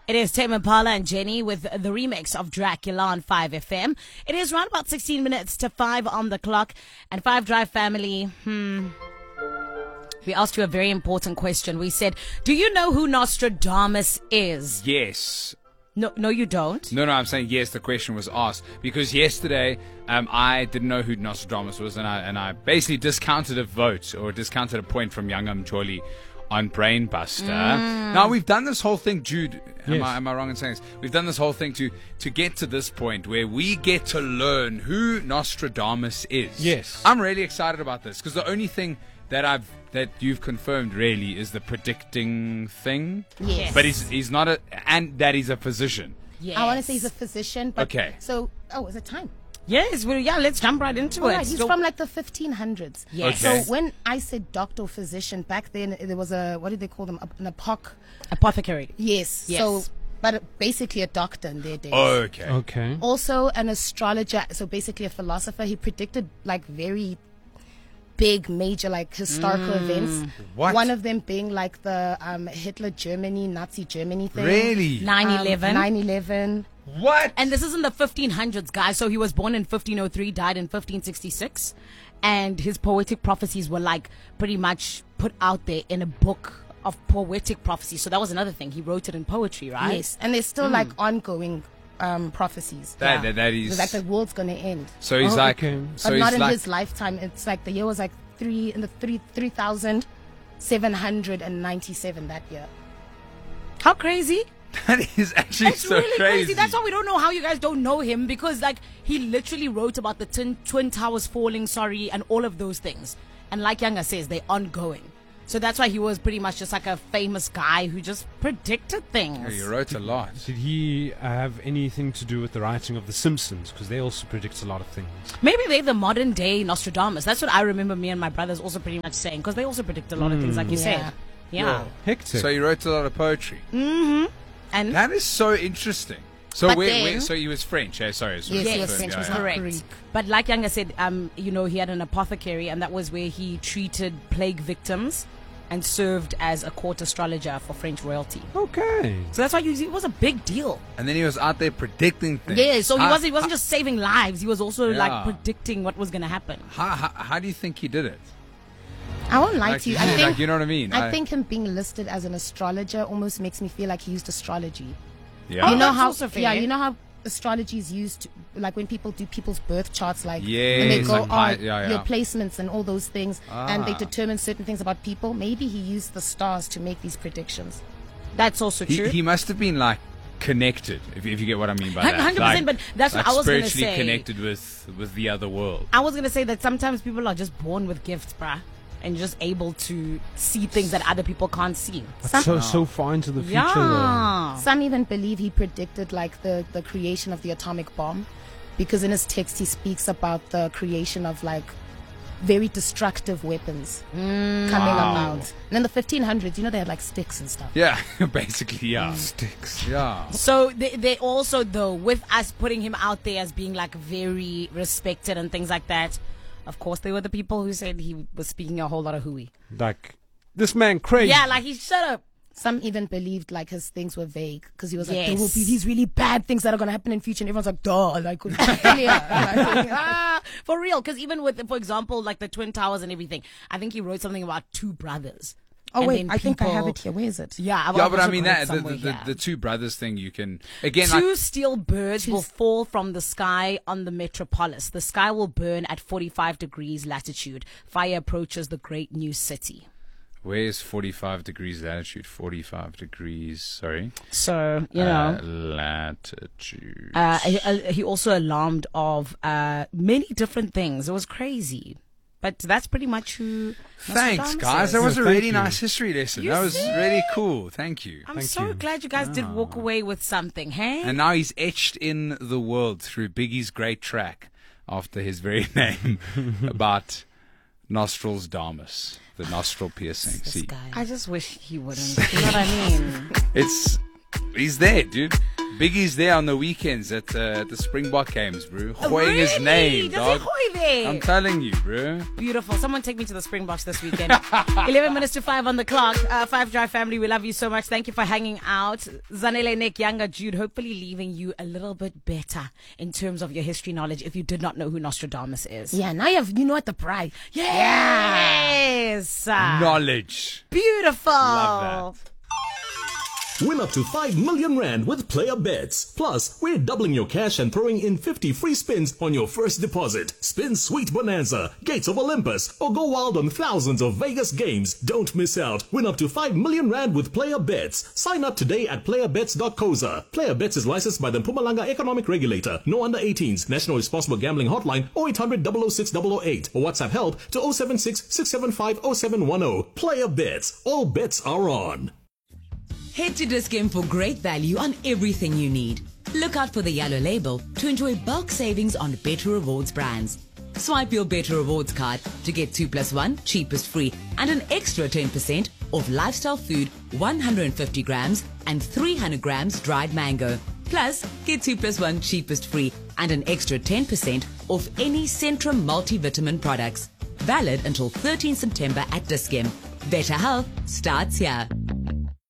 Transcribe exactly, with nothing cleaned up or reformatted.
It is Tame Impala and Jenny with the remix of Dracula on five F M. It is around about sixteen minutes to five on the clock. And five Drive family, hmm... we asked you a very important question. We said, do you know who Nostradamus is? Yes. No, no, you don't. No, no, I'm saying yes, the question was asked. Because yesterday, um, I didn't know who Nostradamus was, and I and I basically discounted a vote, or discounted a point from Youngam Choli on Brainbuster. Mm. Now, we've done this whole thing, Jude, am, yes. I, am I wrong in saying this? We've done this whole thing to, to get to this point where we get to learn who Nostradamus is. Yes. I'm really excited about this, because the only thing that I've that you've confirmed really is the predicting thing. Yes. But he's he's not a, and that he's a physician. Yes. I want to say he's a physician. But Okay. So, oh, is it time? Yes, well, yeah, let's jump right into All it. right, he's So- from like the fifteen hundreds. Yes. Okay. So when I said doctor or physician, back then there was a, what did they call them? An apoc. Apothecary. Yes. Yes. So, but basically a doctor in their days. Oh, okay. Okay. Also an astrologer, so basically a philosopher. He predicted like very big, major, like historical events. What? One of them being like the um, Hitler Germany, Nazi Germany thing. Really? nine eleven. nine eleven. What? And this is in the fifteen hundreds, guys. So he was born in fifteen oh three, died in fifteen sixty-six. And his poetic prophecies were like pretty much put out there in a book of poetic prophecy. So that was another thing. He wrote it in poetry, right? Yes. And there's still like ongoing um, prophecies. That, Yeah. that, that It's is. like the world's going to end. So he's Oh, like. okay. So but he's not in like. his lifetime. It's like the year was like three in the three three thousand seven hundred and ninety seven that year. How crazy? That is actually It's so really crazy. crazy. That's why we don't know how you guys don't know him, because like he literally wrote about the twin, twin towers falling, sorry, and all of those things. And like Yanga says, they're ongoing. So that's why he was pretty much just like a famous guy who just predicted Yeah, things. he wrote a lot. Did he have anything to do with the writing of The Simpsons? Because they also predict a lot of things. Maybe they're the modern day Nostradamus. That's what I remember me and my brothers also pretty much saying, because they also predict a lot of things, like you Yeah. said. Yeah. Hectic. So he wrote a lot of poetry. And That is so interesting. So But where, then- where, so he was French. Eh? Sorry. sorry Yes, sorry, yes, sorry, French yeah, was yeah. not correct. Greek. But like Yanga said, um, you know, he had an apothecary, and that was where he treated plague victims and served as a court astrologer for French royalty. okay. So that's why he, it was a big deal. And then he was out there predicting things. Yeah, so he How- wasn't he wasn't just saving lives, he was also Yeah. like predicting what was going to happen. How, how, how do you think he did it? I won't lie Like, to you. you I know, think like, you know what I mean? I I- think him being listed as an astrologer almost makes me feel like he used astrology. Yeah. Oh, you know that's how also fair. yeah, you know how astrology is used to, like when people do people's birth charts, like when Yes, they go like on pi- yeah, yeah. your placements and all those things, and they Ah. determine certain things about people. Maybe he used the stars to make these predictions. That's also He, true. he must have been like connected, if, if you get what I mean by that. one hundred percent, Like- but that's what like I was gonna spiritually say. connected with with the other world. I was going to say that sometimes people are just born with gifts, bruh, and just able to see things that other people can't see. That's so, so far into the future, though. Yeah. Some even believe he predicted like the the creation of the atomic bomb, because in his text he speaks about the creation of like very destructive weapons coming Wow. about. And in the fifteen hundreds, you know, they had like sticks and stuff. Yeah, basically, yeah. Mm. Sticks. Yeah. So they, they also, though, with us putting him out there as being like very respected and things like that, of course, they were the people who said he was speaking a whole lot of hooey. Like, this man crazy. Yeah, like he shut up. Some even believed like his things were vague, because he was like, there Yes. will be these really bad things that are going to happen in future, and everyone's like, duh, like, yeah. Ah, for real, because even with, for example, like the Twin Towers and everything, I think he wrote something about two brothers. Oh And wait, then I think I have people- it here. Where is it? Yeah, I've Yeah, but I also mean got it that the, the, somewhere the, here. the two brothers thing you can again Two like steel birds Two will s- fall from the sky on the metropolis. The sky will burn at forty-five degrees latitude. Fire approaches the great new city. where is forty-five degrees latitude? forty-five degrees, sorry. So, you Uh, know. latitude. Uh, he, uh, he also alarmed of uh, many different things. It was crazy. But that's pretty much who. Thanks, Nostradamus guys. is. That was Yeah, a thank really you. nice history lesson. You that was see? really cool. Thank you. I'm Thank so you. glad you guys did walk away with something, hey? And now he's etched in the world through Biggie's great track after his very name about nostrils Damus, the nostril piercing. This See, guy. I just wish he wouldn't. You know what I mean? it's he's there, dude. Biggie's there on the weekends at uh, the Springbok games, bro. Hoying his Really? name, Does dog. he hoy there? I'm telling you, bro. Beautiful. Someone take me to the Springboks this weekend. eleven minutes to five on the clock. Uh, Five Drive family, we love you so much. Thank you for hanging out. Zanele, Nick, Younger, Jude, hopefully leaving you a little bit better in terms of your history knowledge if you did not know who Nostradamus is. Yeah, now you have, you know what, the pride. Yes. Uh, Knowledge. Beautiful. Love that. Win up to five million rand with Player Bets. Plus, we're doubling your cash and throwing in fifty free spins on your first deposit. Spin Sweet Bonanza, Gates of Olympus, or go wild on thousands of Vegas games. Don't miss out. Win up to five million rand with Player Bets. Sign up today at player bets dot co za. Player Bets is licensed by the Mpumalanga Economic Regulator. No under eighteens. National Responsible Gambling Hotline oh eight hundred, double oh six, double oh eight or WhatsApp help to oh seven six, six seven five, oh seven one oh. Player Bets. All bets are on. Head to Dis-Chem for great value on everything you need. Look out for the yellow label to enjoy bulk savings on Better Rewards brands. Swipe your Better Rewards card to get two plus one cheapest free and an extra ten percent off lifestyle food one hundred fifty grams and three hundred grams dried mango. Plus, get two plus one cheapest free and an extra ten percent off any Centrum multivitamin products. Valid until thirteenth September at Dis-Chem. Better health starts here.